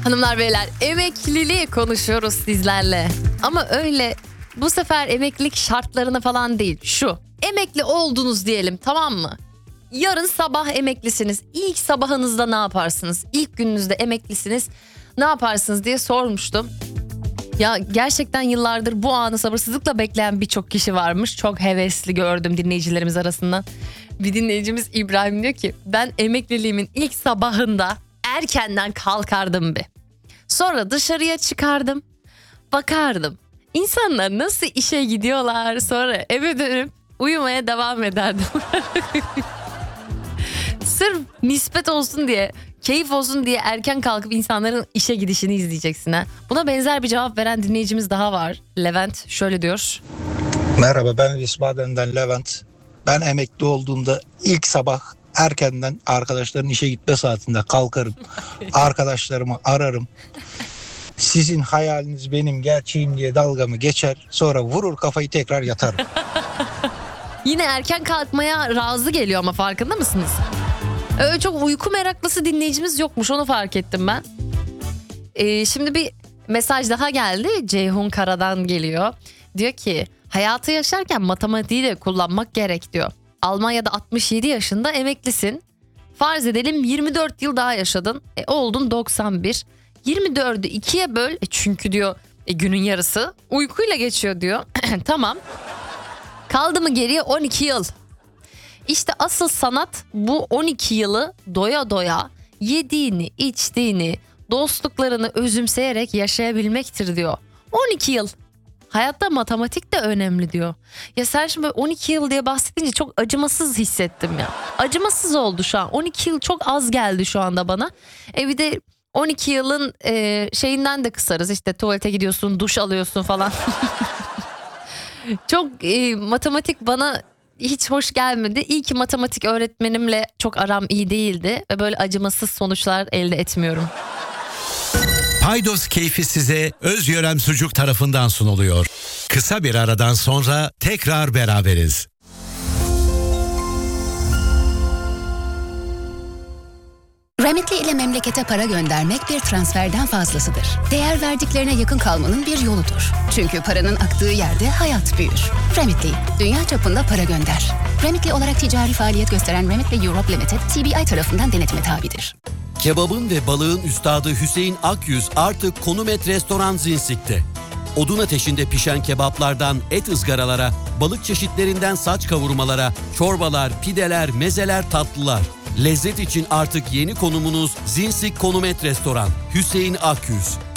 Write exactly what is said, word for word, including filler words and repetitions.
Hanımlar beyler, emekliliği konuşuyoruz sizlerle. Ama öyle bu sefer emeklilik şartlarını falan değil. Şu, emekli oldunuz diyelim, tamam mı? Yarın sabah emeklisiniz. İlk sabahınızda ne yaparsınız? İlk gününüzde emeklisiniz. Ne yaparsınız diye sormuştum. Ya gerçekten yıllardır bu anı sabırsızlıkla bekleyen birçok kişi varmış. Çok hevesli gördüm dinleyicilerimiz arasından. Bir dinleyicimiz İbrahim diyor ki ben emekliliğimin ilk sabahında erkenden kalkardım bir. Sonra dışarıya çıkardım, bakardım. İnsanlar nasıl işe gidiyorlar, sonra eve dönüp uyumaya devam ederdim. Sırf nispet olsun diye, keyif olsun diye erken kalkıp insanların işe gidişini izleyeceksin ha. Buna benzer bir cevap veren dinleyicimiz daha var. Levent şöyle diyor. Merhaba, ben Wiesbaden'den Levent. Ben emekli olduğumda ilk sabah erkenden arkadaşların işe gitme saatinde kalkarım. Arkadaşlarımı ararım. Sizin hayaliniz benim gerçeğim diye dalgamı geçer. Sonra vurur kafayı, tekrar yatarım. Yine erken kalkmaya razı geliyor ama farkında mısınız? Öyle çok uyku meraklısı dinleyicimiz yokmuş, onu fark ettim ben. Ee, şimdi bir mesaj daha geldi. Ceyhun Kara'dan geliyor. Diyor ki hayatı yaşarken matematiği de kullanmak gerek diyor. Almanya'da altmış yedi yaşında emeklisin. Farz edelim yirmi dört yıl daha yaşadın. E, oldun doksan bir. yirmi dördü ikiye böl. E, çünkü diyor e, günün yarısı uykuyla geçiyor diyor. Tamam. Kaldı mı geriye on iki yıl. İşte asıl sanat bu on iki yılı doya doya yediğini, içtiğini, dostluklarını özümseyerek yaşayabilmektir diyor. on iki yıl. Hayatta matematik de önemli diyor. Ya sen şimdi on iki yıl diye bahsedince çok acımasız hissettim ya. Acımasız oldu şu an. on iki yıl çok az geldi şu anda bana. E bir de on iki yılın e, şeyinden de kısarız. İşte tuvalete gidiyorsun, duş alıyorsun falan. Çok e, matematik bana hiç hoş gelmedi. İyi ki matematik öğretmenimle çok aram iyi değildi ve böyle acımasız sonuçlar elde etmiyorum. Paydos keyfi size Özyörem Sucuk tarafından sunuluyor. Kısa bir aradan sonra tekrar beraberiz. Remitly ile memlekete para göndermek bir transferden fazlasıdır. Değer verdiklerine yakın kalmanın bir yoludur. Çünkü paranın aktığı yerde hayat büyür. Remitly, dünya çapında para gönder. Remitly olarak ticari faaliyet gösteren Remitly Europe Limited, T B I tarafından denetime tabidir. Kebabın ve balığın üstadı Hüseyin Akyüz artık Konum Et Restoran Zinsik'te. Odun ateşinde pişen kebaplardan et ızgaralara, balık çeşitlerinden saç kavurmalara, çorbalar, pideler, mezeler, tatlılar. Lezzet için artık yeni konumunuz Zinsik Konum Et Restoran. Hüseyin Akyüz.